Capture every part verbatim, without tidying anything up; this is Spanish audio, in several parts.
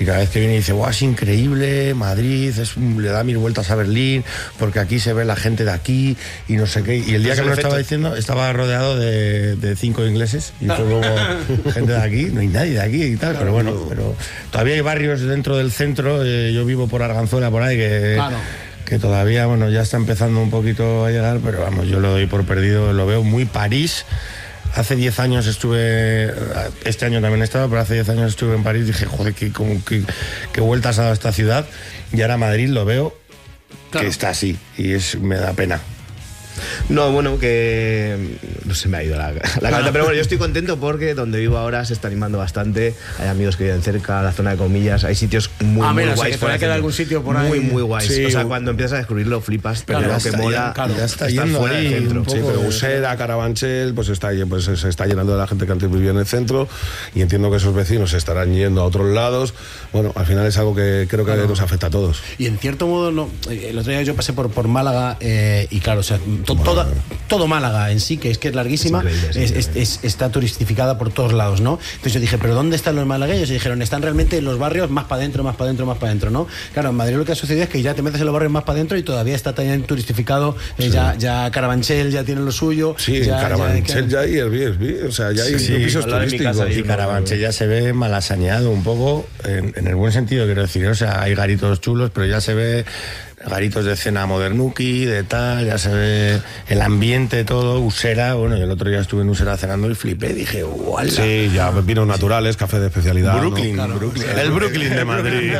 y cada vez que viene dice, guau, es increíble, Madrid, es, le da mil vueltas a Berlín, porque aquí se ve la gente de aquí, y no sé qué. Y el día que me lo estaba diciendo, estaba rodeado de, de cinco ingleses, y fue como, gente de aquí, no hay nadie de aquí y tal, pero bueno, pero todavía hay barrios dentro del centro, eh, yo vivo por Arganzuela, por ahí, que... Claro. que todavía, bueno, ya está empezando un poquito a llegar, pero vamos, yo lo doy por perdido, lo veo muy París. Hace diez años estuve, este año también he estado, pero hace diez años estuve en París y dije, joder, qué, como, qué, qué vueltas ha dado esta ciudad. Y ahora Madrid lo veo, claro, que está así, y es, me da pena. No, bueno, que no se me ha ido la, la cabeza, pero bueno, yo estoy contento porque donde vivo ahora se está animando bastante, hay amigos que viven cerca, la zona de Comillas, hay sitios muy, ah, muy mira, guays. O sea, que te queda algún sitio por ahí. Muy, muy guays. Sí, o sea, cuando empiezas a descubrirlo flipas, pero claro, lo que está, mola ya, claro, ya está, está yendo fuera ahí del centro. Sí, pero Usera, Carabanchel, pues, está, pues se está llenando de la gente que antes vivía en el centro, y entiendo que esos vecinos se estarán yendo a otros lados. Bueno, al final es algo que creo que claro, nos afecta a todos. Y en cierto modo, no, el otro día yo pasé por, por Málaga eh, y claro, o sea, to, toda, todo Málaga en sí, que es que es larguísima, es es, es, es, está turistificada por todos lados, ¿no? Entonces yo dije, ¿pero dónde están los malagueños? Y dijeron, están realmente en los barrios más para adentro, más para adentro, más para adentro, ¿no? Claro, en Madrid lo que ha sucedido es que ya te metes en los barrios más para adentro y todavía está también turistificado, eh, sí. ya, ya Carabanchel ya tiene lo suyo. Sí, ya, Carabanchel ya, ya hay Airbnb, o sea, ya hay sí, pisos sí, turísticos. Y Carabanchel ya se ve malasañado un poco, en, en el buen sentido, quiero decir, o sea, hay garitos chulos, pero ya se ve garitos de cena modernuki, de tal, ya se ve el ambiente, todo, Usera. Bueno, yo el otro día estuve en Usera cenando y flipé, dije, ¡guau! Sí, ya vinos naturales, café de especialidad. Brooklyn, ¿no? claro, Brooklyn. El Brooklyn de Madrid.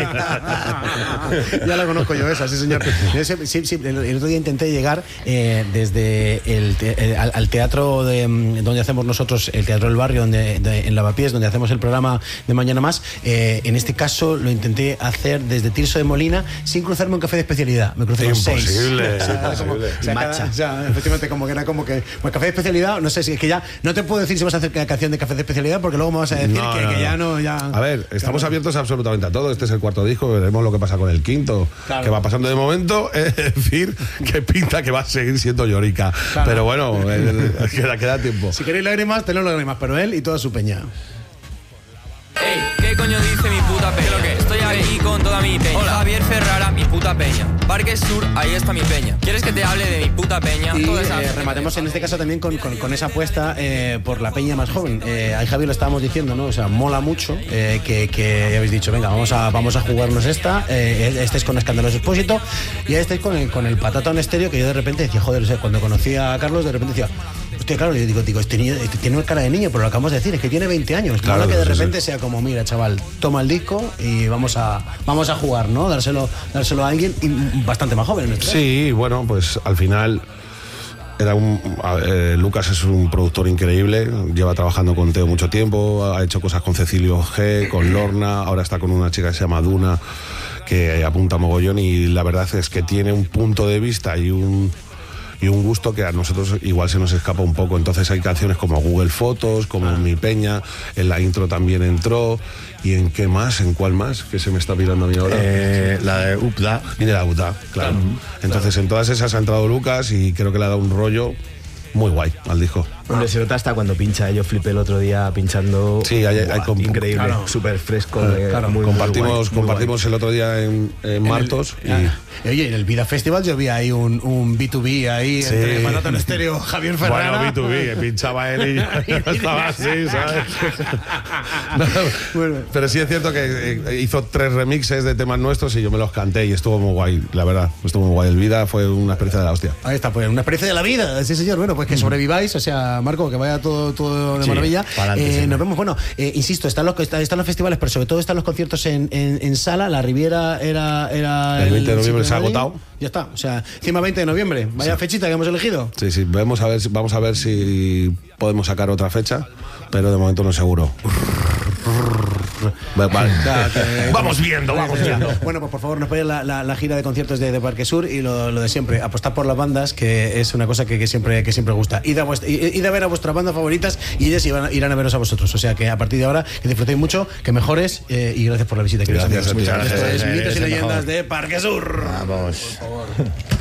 Ya la conozco yo esa, sí señor. Sí, sí, el, el otro día intenté llegar eh, desde el, el al, al teatro de, donde hacemos nosotros, el Teatro del Barrio, donde, de, en Lavapiés, donde hacemos el programa de Mañana Más. Eh, en este caso lo intenté hacer desde Tirso de Molina sin cruzarme un café de especialidad. Me crucé con seis. Imposible. O sea, como, o sea, cada, o sea, efectivamente, como que era como que, pues café de especialidad, no sé si es que ya no te puedo decir si vas a hacer una canción de café de especialidad porque luego me vas a decir no, que, no, que ya no, ya. A ver, estamos claro. abiertos absolutamente a todo. Este es el cuarto disco, veremos lo que pasa con el quinto, claro. que va pasando de momento, es decir, que pinta que va a seguir siendo llorica. Claro. Pero bueno, el, el, queda, queda tiempo. Si queréis lágrimas, tened lágrimas, pero él y toda su peña. Ey, ¿qué coño dice mi puta peña? ¿Qué? Estoy aquí con toda mi peña. Hola. Javier Ferrara, mi puta peña. Parque Sur, ahí está mi peña. ¿Quieres que te hable de mi puta peña? Y eh, rematemos en este caso también con, con, con esa apuesta eh, por la peña más joven. Eh, ahí Javier lo estábamos diciendo, ¿no? O sea, mola mucho eh, que, que habéis dicho, venga, vamos a, vamos a jugarnos esta. Eh, estáis con Escandaloso Expósito y ahí estáis con el, con el Patatón Estéreo, que yo de repente decía, joder, o sea, cuando conocí a Carlos, de repente decía, hostia, claro, yo digo, digo este niño este tiene cara de niño, pero lo acabamos de decir, es que tiene veinte años. Claro, que de repente sí. sea como, mira, chaval, toma el disco y vamos a vamos a jugar, ¿no? Dárselo, dárselo a alguien y bastante más joven. ¿No? Sí, bueno, pues al final era un eh, Lucas es un productor increíble, lleva trabajando con Teo mucho tiempo, ha hecho cosas con Cecilio G, con Lorna, ahora está con una chica que se llama Duna, que apunta mogollón, y la verdad es que tiene un punto de vista y un y un gusto que a nosotros igual se nos escapa un poco. Entonces hay canciones como Google Fotos, como ah. Mi Peña, en la intro también entró. ¿Y en qué más? ¿En cuál más? Que se me está pirando a mí ahora. Eh, la de Upda. Y de la Upda, claro. Uh-huh. Entonces claro. en todas esas ha entrado Lucas y creo que le ha dado un rollo muy guay al disco. Hombre, se nota hasta cuando pincha. Yo flipé el otro día pinchando. Sí, hay, hay comp- increíble, claro. súper fresco. Claro, claro. Muy, compartimos muy guay, compartimos muy el otro día en, en Martos. El, y... ah, oye, en el Vida Festival yo vi ahí un, un B dos B ahí, sí. entre Patatón Estéreo, Javier Ferrara. Bueno, B dos B, que pinchaba él y ya estaba así, ¿sabes? No, bueno. Pero sí es cierto que hizo tres remixes de temas nuestros y yo me los canté y estuvo muy guay, la verdad. Estuvo muy guay. El Vida fue una experiencia de la hostia. Ahí está, pues una experiencia de la vida, sí señor. Bueno, pues que sobreviváis, o sea, Marco, que vaya todo, todo de sí, maravilla. Eh, nos vemos, bueno, eh, insisto, están los, están los festivales, pero sobre todo están los conciertos en, en, en sala. La Riviera era, era el veinte de noviembre se ha agotado. Ya está, o sea, encima veinte de noviembre, vaya sí. fechita que hemos elegido. Sí, sí, vamos a ver, vamos a ver si podemos sacar otra fecha, pero de momento no es seguro. Vale. Vamos viendo, vamos viendo. Bueno, pues por favor, nos ponen la, la, la gira de conciertos de, de Parque Sur y lo, lo de siempre, apostar por las bandas, que es una cosa que, que siempre que siempre gusta. Id a, vuestra, id a ver a vuestras bandas favoritas y ellas irán, irán a veros a vosotros. O sea que a partir de ahora, que disfrutéis mucho, que mejores eh, y gracias por la visita, queridos gracias, amigos. Muchas gracias. Esto es Mitos y Leyendas mejor. de Parque Sur. Vamos. Por favor.